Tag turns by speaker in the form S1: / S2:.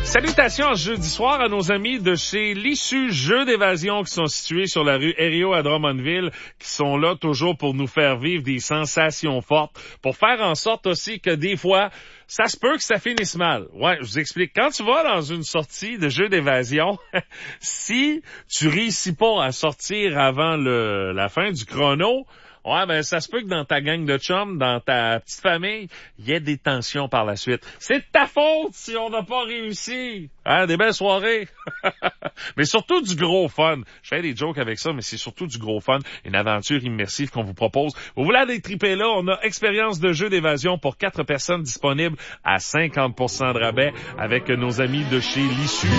S1: Salutations jeudi soir à nos amis de chez l'Issue Jeux d'évasion qui sont situés sur la rue Herriot à Drummondville, qui sont là toujours pour nous faire vivre des sensations fortes, pour faire en sorte aussi que des fois, ça se peut que ça finisse mal. Ouais, je vous explique. Quand tu vas dans une sortie de jeu d'évasion, si tu réussis pas à sortir avant la fin du chrono, ouais, ben ça se peut que dans ta gang de chums, dans ta petite famille, il y ait des tensions par la suite. C'est de ta faute si on n'a pas réussi. Hein, des belles soirées. Mais surtout du gros fun. Je fais des jokes avec ça, mais c'est surtout du gros fun. Une aventure immersive qu'on vous propose. Vous voulez aller triper là? On a expérience de jeu d'évasion pour 4 personnes disponible à 50% de rabais avec nos amis de chez l'Issue.